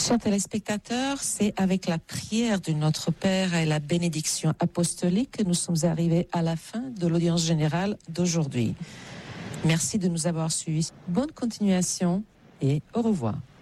Chers téléspectateurs, c'est avec la prière de notre Père et la bénédiction apostolique que nous sommes arrivés à la fin de l'audience générale d'aujourd'hui. Merci de nous avoir suivis. Bonne continuation et au revoir.